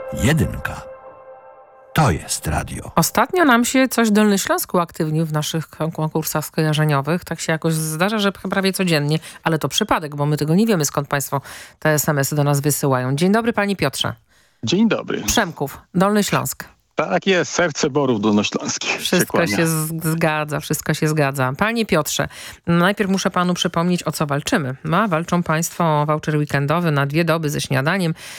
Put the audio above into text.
Jedynka. To jest radio. Ostatnio nam się coś Dolny Śląsk uaktywnił w naszych konkursach skojarzeniowych. Tak się jakoś zdarza, że prawie codziennie, ale to przypadek, bo my tego nie wiemy, skąd państwo te SMS-y do nas wysyłają. Dzień dobry, panie Piotrze. Dzień dobry. Przemków, Dolny Śląsk. Tak jest, serce Borów Dolnośląskich. Wszystko się zgadza, wszystko się zgadza. Panie Piotrze, najpierw muszę panu przypomnieć, o co walczymy. Walczą państwo o voucher weekendowy na 2 doby ze śniadaniem